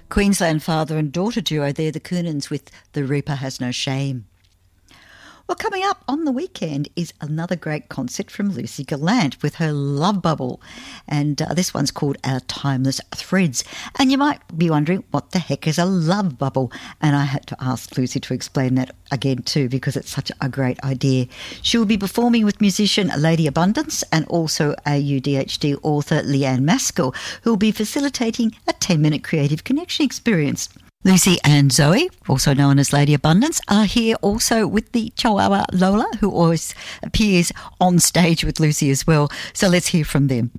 Queensland father and daughter duo there, the Coonans, with The Reaper Has No Shame. Well, coming up on the weekend is another great concert from Lucy Gallant with her Love Bubble. And this one's called Our Timeless Threads. And you might be wondering, what the heck is a love bubble? And I had to ask Lucy to explain that again too, because it's such a great idea. She will be performing with musician Lady Abundance and also AUDHD author Leanne Maskell, who will be facilitating a 10-minute creative connection experience. Lucy and Zoe, also known as Lady Abundance, are here also with the Chihuahua Lola, who always appears on stage with Lucy as well. So let's hear from them.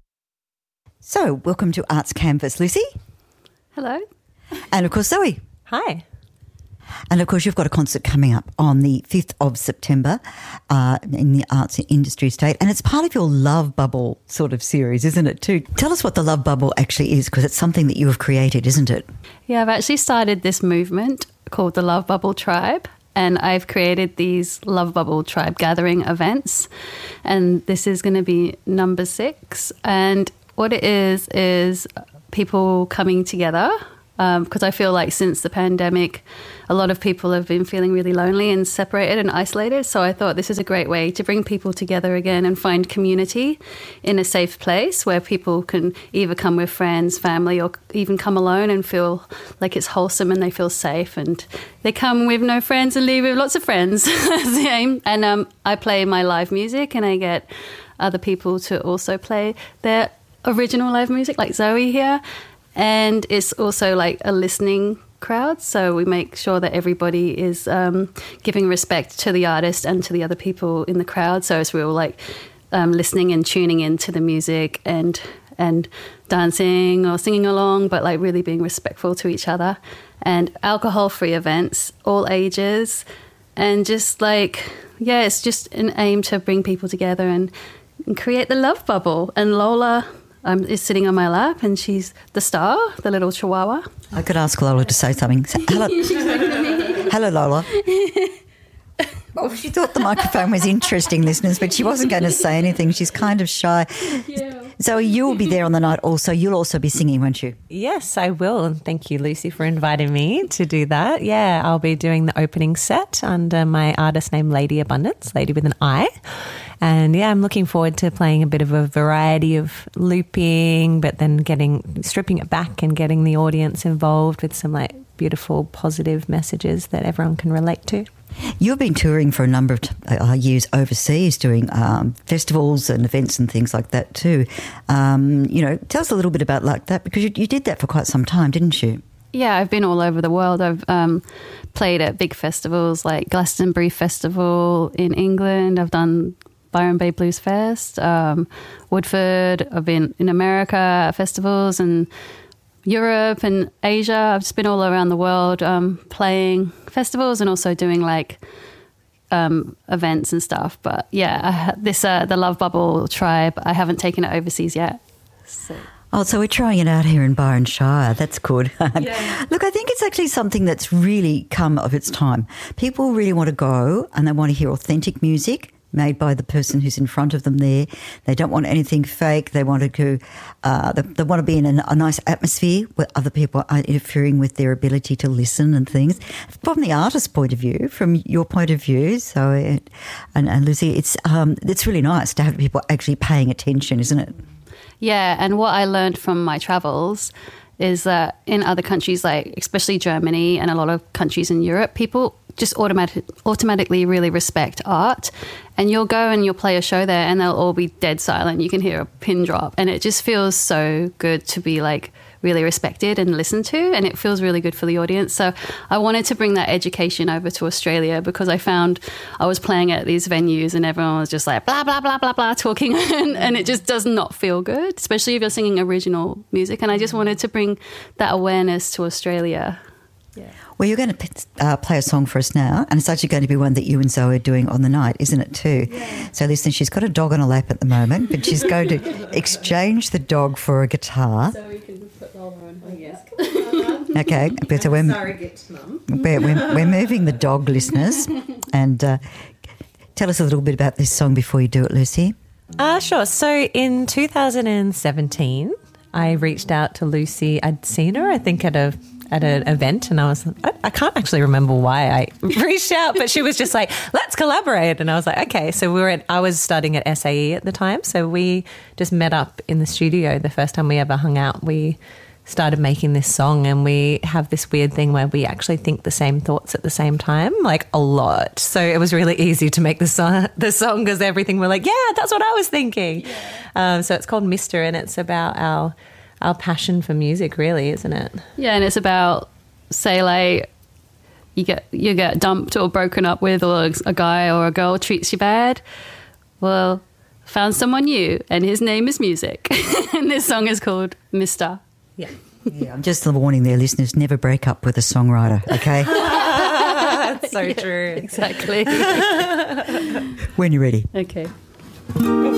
So welcome to Arts Canvas, Lucy. Hello. And of course, Zoe. Hi. And of course, you've got a concert coming up on the 5th of September in the Arts Industry Estate. And it's part of your Love Bubble sort of series, isn't it, too? Tell us what the Love Bubble actually is, because it's something that you have created, isn't it? Yeah, I've actually started this movement called the Love Bubble Tribe. And I've created these Love Bubble Tribe gathering events. And this is going to be number 6. And what it is people coming together. Because I feel like since the pandemic, a lot of people have been feeling really lonely and separated and isolated. So I thought this is a great way to bring people together again and find community in a safe place where people can either come with friends, family, or even come alone and feel like it's wholesome and they feel safe. And they come with no friends and leave with lots of friends. That's the aim. And I play my live music and I get other people to also play their original live music, like Zoe here. And it's also like a listening crowd. So we make sure that everybody is giving respect to the artist and to the other people in the crowd. So it's real like listening and tuning into the music and dancing or singing along, but like really being respectful to each other. And alcohol-free events, all ages. And just like, yeah, it's just an aim to bring people together and create the love bubble. And Lola is sitting on my lap and she's the star, the little chihuahua. I could ask Lola to say something. Hello, hello Lola. Well, she thought the microphone was interesting, listeners, but she wasn't going to say anything. She's kind of shy. Yeah. Zoe, you will be there on the night also. You'll also be singing, won't you? Yes, I will. And thank you, Lucy, for inviting me to do that. Yeah, I'll be doing the opening set under my artist name, Lady Abundance, Lady with an I. And yeah, I'm looking forward to playing a bit of a variety of looping, but then stripping it back and getting the audience involved with some like beautiful, positive messages that everyone can relate to. You've been touring for a number of years overseas, doing festivals and events and things like that too. Tell us a little bit about like that, because you did that for quite some time, didn't you? Yeah, I've been all over the world. I've played at big festivals like Glastonbury Festival in England. I've done Byron Bay Blues Fest, Woodford. I've been in America at festivals and Europe and Asia. I've just been all around the world playing festivals and also doing like events and stuff. But yeah, the Love Bubble Tribe, I haven't taken it overseas yet. So we're trying it out here in Byron Shire. That's good. Yeah. Look, I think it's actually something that's really come of its time. People really want to go and they want to hear authentic music made by the person who's in front of them there. They don't want anything fake. They want to go, they want to be in a nice atmosphere where other people aren't interfering with their ability to listen and things. From the artist's point of view, from your point of view, so and Lucy, it's really nice to have people actually paying attention, isn't it? Yeah, and what I learned from my travels is that in other countries, like especially Germany and a lot of countries in Europe, people just automatically really respect art. And you'll go and you'll play a show there and they'll all be dead silent. You can hear a pin drop. And it just feels so good to be like really respected and listened to. And it feels really good for the audience. So I wanted to bring that education over to Australia because I found I was playing at these venues and everyone was just like blah, blah, blah, blah, blah, talking. And it just does not feel good, especially if you're singing original music. And I just wanted to bring that awareness to Australia. Yeah. Well, you're going to play a song for us now, and it's actually going to be one that you and Zoe are doing on the night, isn't it too? Yeah. So listen, she's got a dog on her lap at the moment, but she's going to exchange the dog for a guitar. So we can put Lola on. Oh, yes. Okay. So we're moving the dog, listeners, and tell us a little bit about this song before you do it, Lucy. Sure. So in 2017, I reached out to Lucy. I'd seen her, I think, at a at an event, and I can't actually remember why I reached out, but she was just like, let's collaborate. And I was like, okay. So I was studying at SAE at the time. So we just met up in the studio the first time we ever hung out. We started making this song, and we have this weird thing where we actually think the same thoughts at the same time, like a lot. So it was really easy to make the song because everything we're like, yeah, that's what I was thinking. Yeah. So it's called Mister, and it's about our passion for music, really, isn't it? Yeah, and it's about, say, like, you get dumped or broken up with, or a guy or a girl treats you bad. Well, found someone new, and his name is music. And this song is called Mister. Yeah. Yeah, I'm just warning their listeners, never break up with a songwriter, okay? That's so true. Exactly. When you're ready. Okay.